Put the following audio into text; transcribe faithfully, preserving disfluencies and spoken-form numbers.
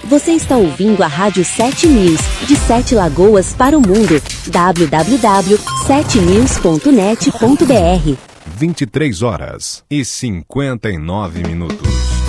Você está ouvindo a Rádio sete News, de Sete Lagoas para o mundo. w w w ponto sete news ponto net ponto b r vinte e três horas e cinquenta e nove minutos.